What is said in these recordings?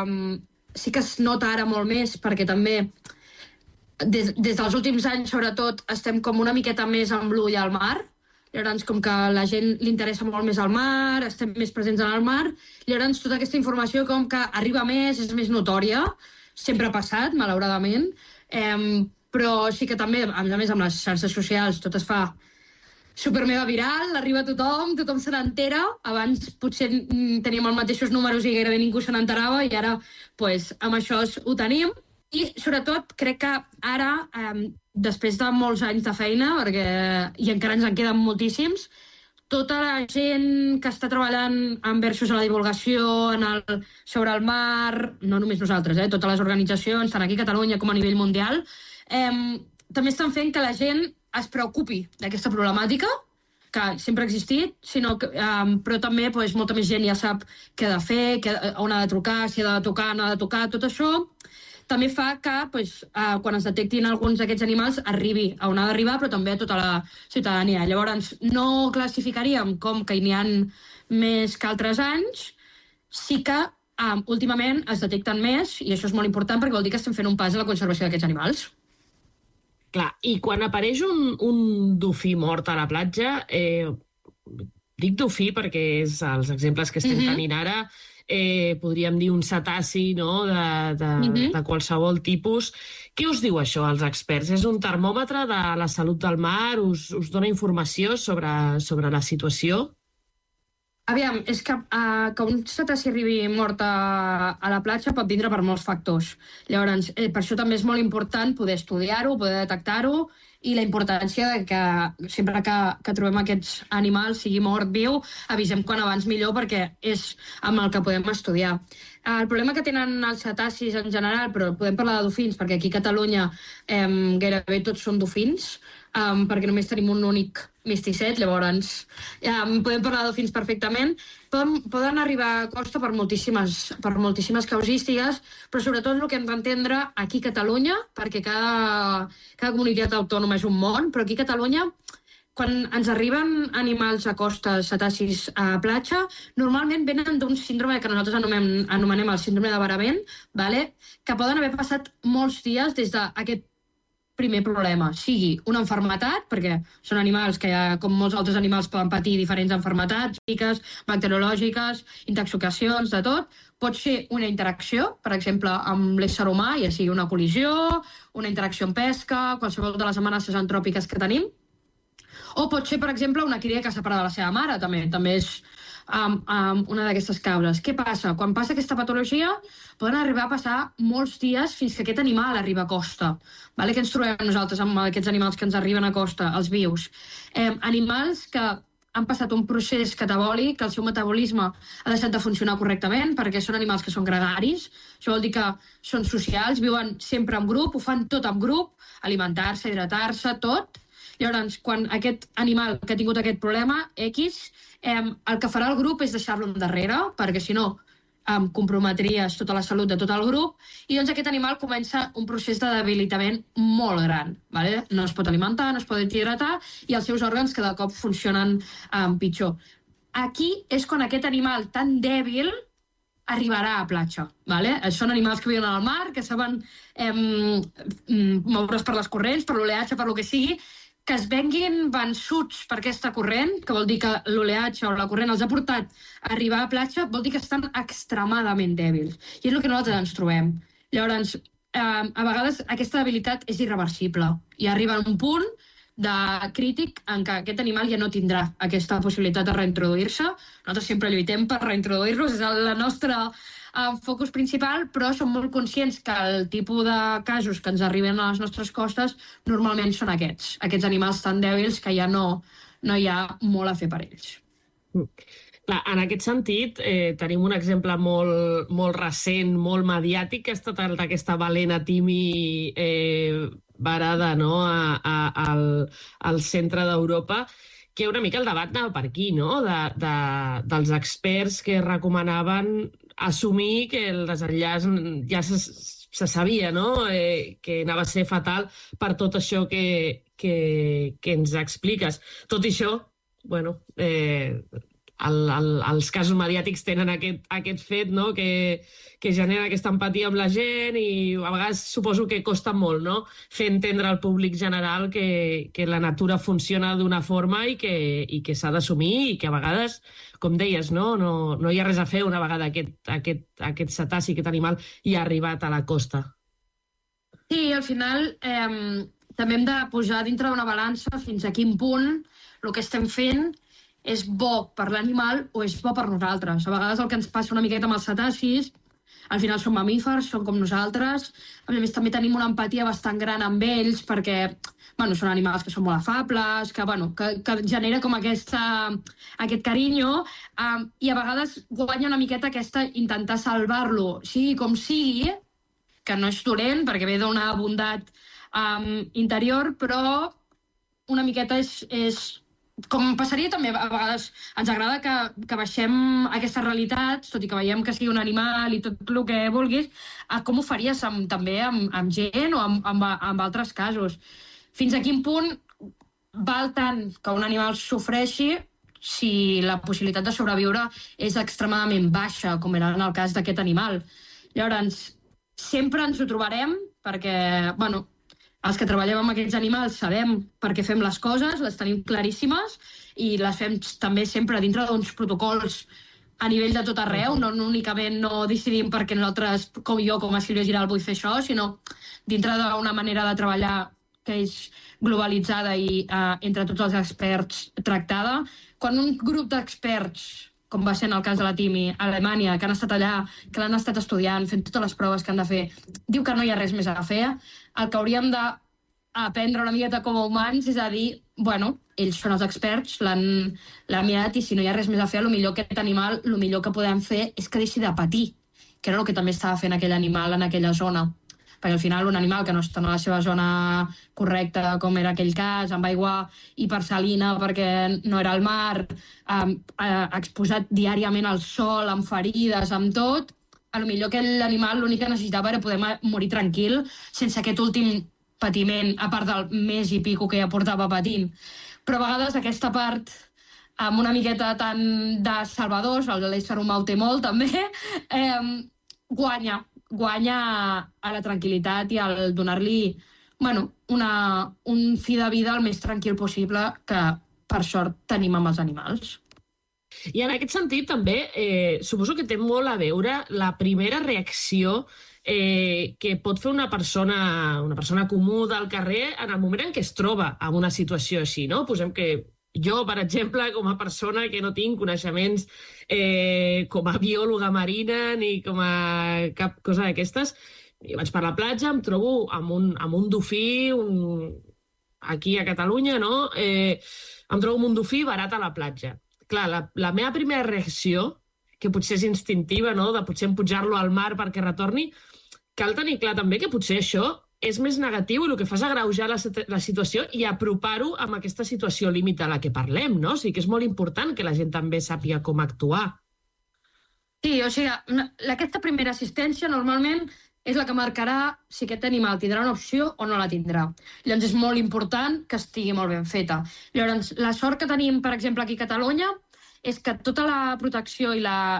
sí que es nota ara molt més, perquè també des dels últims anys, sobretot, estem com una miqueta més amb l'ull al mar. Llavors, com que a la gent li interessa molt més el mar, estem més presents en el mar, llavors tota aquesta informació com que arriba més, és més notòria, sempre ha passat, malauradament, però sí que també, a més amb les xarxes socials, tot es fa super mega viral, arriba a tothom se n'entera. Abans potser teníem els mateixos números i gairebé ningú se n'enterava, i ara pues, amb això ho tenim. I sobretot crec que ara, després de molts anys de feina, perquè i encara ens en queden moltíssims, tota la gent que està treballant versus a la divulgació sobre el mar, no només nosaltres, totes les organitzacions, tant aquí a Catalunya com a nivell mundial, també estan fent que la gent es preocupi d'aquesta problemàtica, que sempre ha existit, però també pues, molta més gent ja sap què ha de fer, on ha de trucar, si ha de tocar, no ha de tocar, tot això també fa que pues, quan es detectin alguns d'aquests animals arribi a on ha d'arribar, però també a tota la ciutadania. Llavors, no classificaríem com que n'hi ha més que altres anys, sí que últimament es detecten més, i això és molt important perquè vol dir que estem fent un pas a la conservació d'aquests animals. Clar, i quan apareix un dofí mort a la platja, dic dofí perquè és els exemples que estem tenint ara, podríem dir un cetaci, no? de qualsevol tipus. Què us diu això als experts? És un termòmetre de la salut del mar? Us dona informació sobre la situació? Aviam, és que un cetaci arribi mort a la platja pot vindre per molts factors. Llavors, per això també és molt important poder estudiar-ho, poder detectar-ho, i la importància de que sempre que trobem aquests animals, sigui mort, viu, avisem quan abans millor, perquè és amb el que podem estudiar. El problema que tenen els cetacis en general, però podem parlar de dofins, perquè aquí a Catalunya gairebé tots són dofins, perquè només tenim un únic misticet, llavors podem parlar de dofins perfectament. Poden arribar a costa per moltíssimes causístiques, però sobretot el que hem d'entendre aquí a Catalunya, perquè cada comunitat autònoma és un món, però aquí a Catalunya, quan ens arriben animals a costa, cetacis a platja, normalment venen d'un síndrome que nosaltres anomenem el síndrome de Barabent, que poden haver passat molts dies des d'aquest primer problema, sigui una malaltia, perquè són animals que, com molts altres animals, poden patir diferents malalties, físiques, bacteriològiques, intoxicacions, de tot. Pot ser una interacció, per exemple, amb l'ésser humà, ja sigui una col·lisió, una interacció en pesca, qualsevol de les amenaces antròpiques que tenim. O pot ser, per exemple, una cria que s'ha separat de la seva mare, també és una d'aquestes causes. Què passa? Quan passa aquesta patologia, poden arribar a passar molts dies fins que aquest animal arriba a costa. Què ens trobem nosaltres amb aquests animals que ens arriben a costa, els vius? Animals que han passat un procés catabòlic, que el seu metabolisme ha deixat de funcionar correctament, perquè són animals que són gregaris, això vol dir que són socials, viuen sempre en grup, ho fan tot en grup, alimentar-se, hidratar-se, tot. Llavors, quan aquest animal que ha tingut aquest problema, X, el que farà el grup és deixar-lo endarrere, perquè si no comprometries tota la salut de tot el grup, i doncs aquest animal comença un procés de debilitament molt gran. No es pot alimentar, no es pot hidratar, i els seus òrgans cada cop funcionen pitjor. Aquí és quan aquest animal tan dèbil arribarà a platja. Són animals que viuen al mar, que saben moure's per les corrents, per l'oleatge, per lo que sigui, que es venguin vençuts per aquesta corrent, que vol dir que l'oleatge o la corrent els ha portat a arribar a platja, vol dir que estan extremadament dèbils. I és el que nosaltres ens trobem. Llavors, a vegades aquesta debilitat és irreversible i arriba a un punt crític en què aquest animal ja no tindrà aquesta possibilitat de reintroduir-se. Nosaltres sempre lluitem per reintroduir-los, és el nostre focus principal, però som molt conscients que el tipus de casos que ens arriben a les nostres costes normalment són aquests animals tan dèbils que ja no hi ha molt a fer per ells. Clar, en aquest sentit, tenim un exemple molt recent, molt mediàtic, que ha estat el d'aquesta balena timi varada al centre d'Europa, que una mica el debat anava per aquí, no? Dels experts que recomanaven assumir que el desenllaç ja se sabia, no? Que anava a ser fatal per tot això que ens expliques. Tot i això, els casos mediàtics tenen aquest fet, no? que genera aquesta empatia amb la gent i a vegades suposo que costa molt, no? Fer entendre al públic general que la natura funciona d'una forma i que s'ha d'assumir i que a vegades, com deies, no hi ha res a fer una vegada aquest cetaci, aquest animal, hi ha arribat a la costa. Sí, al final també hem de posar dintre d'una balança fins a quin punt el que estem fent és bo per l'animal o és bo per nosaltres. A vegades el que ens passa una miqueta amb els cetacis, al final són mamífers, són com nosaltres, a més també tenim una empatia bastant gran amb ells perquè són animals que són molt afables, que genera com aquest carinyo i a vegades guanya una miqueta aquesta intentar salvar-lo, sigui com sigui, que no és dolent perquè ve d'una bondat interior, però una miqueta és com passaria també, a vegades ens agrada que baixem aquestes realitats, tot i que veiem que sigui un animal i tot el que vulguis, a com ho faries també amb gent o amb altres casos. Fins a quin punt val tant que un animal sofreixi si la possibilitat de sobreviure és extremadament baixa, com era en el cas d'aquest animal. Llavors, sempre ens ho trobarem perquè, els que treballem amb aquests animals sabem per què fem les coses, les tenim claríssimes i les fem també sempre dintre d'uns protocols a nivell de tot arreu, no únicament no decidim perquè nosaltres, com jo, com a Sílvia Giral, vull fer això, sinó dintre d'una manera de treballar que és globalitzada i entre tots els experts tractada. Quan un grup d'experts, com va ser en el cas de la Timi, a Alemanya, que han estat allà, que l'han estat estudiant, fent totes les proves que han de fer, diu que no hi ha res més a fer, el que hauríem d'aprendre una miqueta com a humans és a dir, ells són els experts, l'han mirat i si no hi ha res més a fer, potser aquest animal, el millor que podem fer és que deixi de patir, que era el que també estava fent aquell animal en aquella zona. Perquè al final un animal que no està en la seva zona correcta, com era aquell cas, amb aigua hipersalina perquè no era al mar, exposat diàriament al sol, amb ferides, amb tot, potser aquell animal l'únic que necessitava era poder morir tranquil sense aquest últim patiment, a part del mes i pico que ja portava patint. Però a vegades aquesta part, amb una miqueta tant de salvadors, l'ésser humà ho té molt també, guanya a la tranquil·litat i al donar-li un fi de vida el més tranquil possible que, per sort, tenim amb els animals. I en aquest sentit també suposo que té molt a veure la primera reacció que pot fer una persona comú del carrer en el moment en què es troba en una situació així, no? Posem que jo, per exemple, com a persona que no tinc coneixements com a biòloga marina ni com a cap cosa d'aquestes, jo vaig per la platja, em trobo amb un dofí aquí a Catalunya, no? Em trobo amb un dofí barat a la platja. Clar, la meva primera reacció, que potser és instintiva, no? De potser empujar-lo al mar perquè retorni, cal tenir clar també que potser això és més negatiu i el que fa és agreujar la situació i apropar-ho amb aquesta situació límit a la que parlem, no? O sigui que és molt important que la gent també sàpiga com actuar. Sí, o sigui, aquesta primera assistència normalment és la que marcarà si aquest animal tindrà una opció o no la tindrà. Llavors és molt important que estigui molt ben feta. Llavors, la sort que tenim, per exemple, aquí a Catalunya, és que tota la protecció i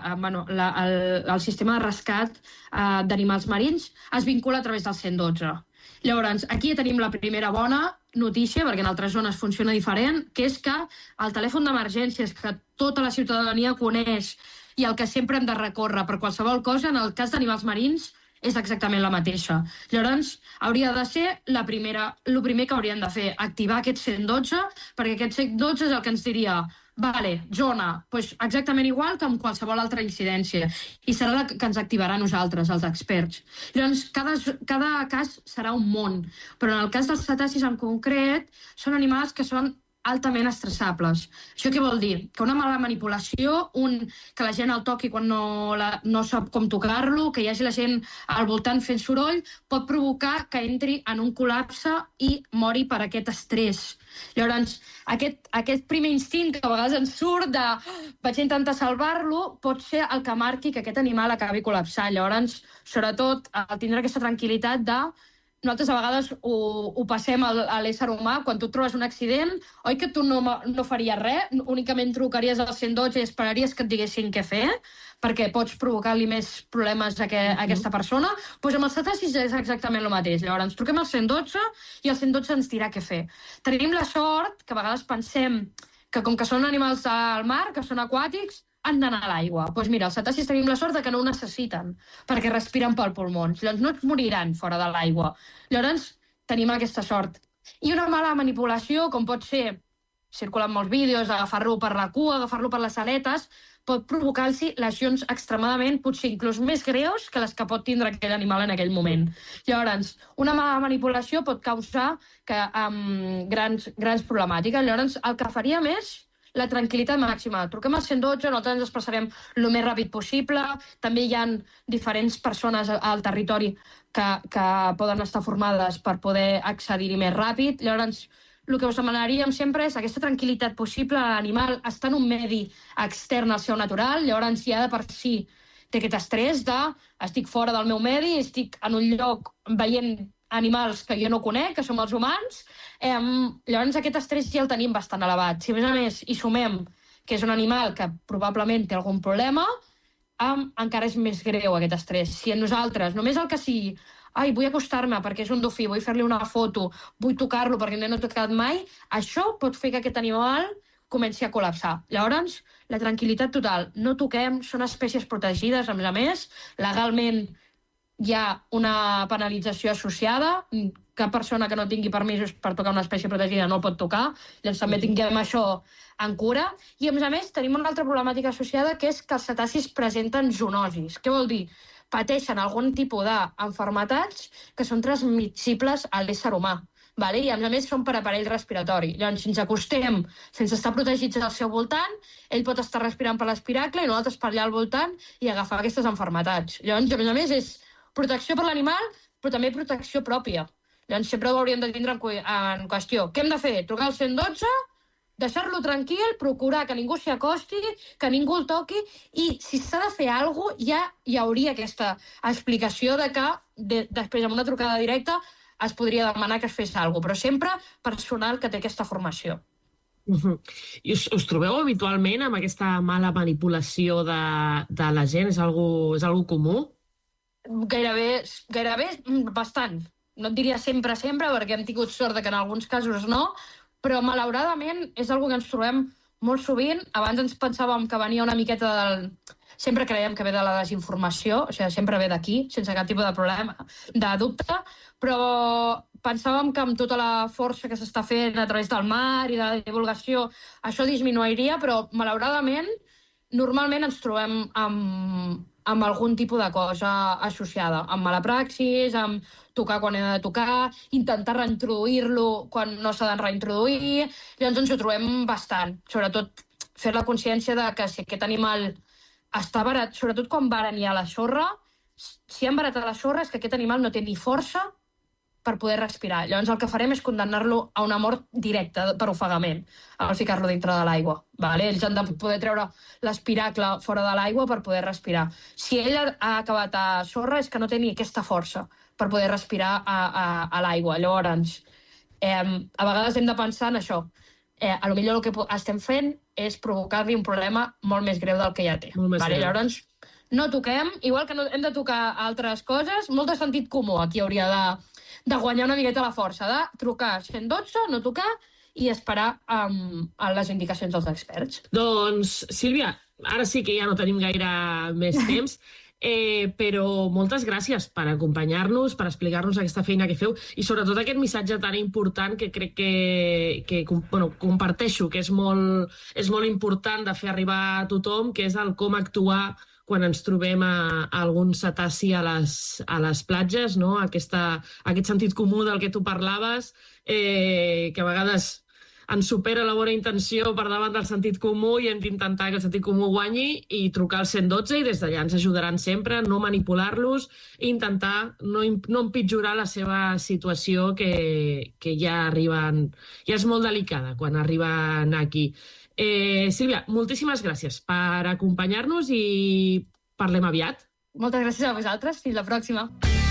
el sistema de rescat d'animals marins es vincula a través del 112. Llavors, aquí tenim la primera bona notícia, perquè en altres zones funciona diferent, que és que el telèfon d'emergències que tota la ciutadania coneix i el que sempre hem de recórrer per qualsevol cosa, en el cas d'animals marins, és exactament la mateixa. Llavors, hauria de ser el primer que haurien de fer, activar aquest 112, perquè aquest 112 és el que ens diria vale, zona, doncs exactament igual que amb qualsevol altra incidència. I serà la que ens activarà a nosaltres, els experts. Llavors, cada cas serà un món, però en el cas dels cetacis en concret, són animals que són altament estressables. Això què vol dir? Que una mala manipulació, que la gent el toqui quan no sap com tocar-lo, que hi hagi la gent al voltant fent soroll, pot provocar que entri en un col·lapse i mori per aquest estrès. Llavors, aquest primer instint que a vegades ens surt de vaig intentar salvar-lo, pot ser el que marqui que aquest animal acabi col·lapsant. Llavors, sobretot, tindre aquesta tranquil·litat de nosaltres a vegades ho passem a l'ésser humà. Quan tu trobes un accident, oi que tu no faries res? Únicament trucaries al 112 i esperaries que et diguessin què fer, perquè pots provocar-li més problemes a aquesta persona. Doncs amb els cetacis és exactament el mateix. Llavors, truquem al 112 i el 112 ens dirà què fer. Tenim la sort que a vegades pensem que com que són animals al mar, que són aquàtics, han d'anar a l'aigua. Doncs mira, els cetacis tenim la sort que no ho necessiten, perquè respiren pel pulmons. Llavors no es moriran fora de l'aigua. Llavors tenim aquesta sort. I una mala manipulació, com pot ser, circulen molts vídeos, agafar-lo per la cua, agafar-lo per les aletes, pot provocar-los lesions extremadament, potser inclús més greus que les que pot tindre aquell animal en aquell moment. Llavors, una mala manipulació pot causar grans problemàtiques. Llavors, el que faria més la tranquil·litat màxima. Truquem al 112, nosaltres ens expressarem el més ràpid possible. També hi ha diferents persones al territori que poden estar formades per poder accedir-hi més ràpid. Llavors, el que us demanaríem sempre és aquesta tranquil·litat possible. L'animal està en un medi extern al seu natural, llavors ja de per si té aquest estrès de estic fora del meu medi, estic en un lloc veient animals que jo no conec, que som els humans. Llavors aquest estrès ja el tenim bastant elevat. Si a més hi sumem que és un animal que probablement té algun problema, encara és més greu aquest estrès. Si a nosaltres, només el que sigui, vull acostar-me perquè és un dofí, vull fer-li una foto, vull tocar-lo perquè no l'he tocat mai, això pot fer que aquest animal comenci a col·lapsar. Llavors, la tranquil·litat total. No toquem, són espècies protegides, a més, legalment hi ha una penalització associada. Cap persona que no tingui permisos per tocar una espècie protegida no el pot tocar. Llavors també tinguem això en cura. I a més tenim una altra problemàtica associada, que és que els cetacis presenten zoonosis. Què vol dir? Pateixen algun tipus d'enfermetats que són transmissibles a l'ésser humà. I a més són per aparell respiratori. Llavors, si ens acostem sense estar protegits al seu voltant, ell pot estar respirant per l'espiracle i nosaltres per allà al voltant i agafar aquestes enfermetats. Llavors, a més és protecció per l'animal, però també protecció pròpia. Llavors sempre ho hauríem de tindre en qüestió. Què hem de fer? Trucar al 112, deixar-lo tranquil, procurar que ningú s'hi acosti, que ningú el toqui, i si s'ha de fer alguna cosa, ja hi hauria aquesta explicació de que després, amb una trucada directa, es podria demanar que es fes alguna cosa, però sempre personal que té aquesta formació. I us trobeu habitualment amb aquesta mala manipulació de la gent? És algo comú? Gairebé bastant. No et diria sempre, perquè hem tingut sort que en alguns casos no, però malauradament és una que ens trobem molt sovint. Abans ens pensàvem que venia una miqueta Sempre creiem que ve de la desinformació, o sigui, sempre ve d'aquí, sense cap tipus de problema, de dubte, però pensàvem que amb tota la força que s'està fent a través del mar i de la divulgació això disminuiria, però malauradament normalment ens trobem amb algun tipus de cosa associada, amb mala praxis, amb tocar quan he de tocar, intentar reintroduir-lo quan no s'ha de reintroduir. Llavors ens ho trobem bastant, sobretot fer la consciència de que si aquest animal està barat, sobretot quan varen ja a la sorra, si han barat a la sorra és que aquest animal no té ni força per poder respirar. Llavors el que farem és condemnar-lo a una mort directa per ofegament al ficar-lo dintre de l'aigua. Ells han de poder treure l'espiracle fora de l'aigua per poder respirar. Si ell ha acabat a sorra és que no té ni aquesta força per poder respirar a l'aigua. Llavors, a vegades hem de pensar en això. A lo millor el que estem fent és provocar-li un problema molt més greu del que ja té. Llavors, no toquem, igual que no hem de tocar altres coses, molt de sentit comú aquí hauria de guanyar una miqueta la força, de trucar 112, no tocar i esperar a les indicacions dels experts. Doncs, Sílvia, ara sí que ja no tenim gaire més temps, però moltes gràcies per acompanyar-nos, per explicar-nos aquesta feina que feu i sobretot aquest missatge tan important que crec que comparteixo, que és molt important de fer arribar a tothom, que és el com actuar quan ens trobem a algun cetaci a les platges, no? Aquest sentit comú del que tu parlaves, que a vegades ens supera la bona intenció per davant del sentit comú i hem d'intentar que el sentit comú guanyi i trucar al 112 i des d'allà ens ajudaran sempre a no manipular-los i intentar no empitjorar la seva situació que ja és molt delicada quan arriben aquí. Sílvia, moltíssimes gràcies per acompanyar-nos i parlem aviat. Moltes gràcies a vosaltres. Fins la pròxima.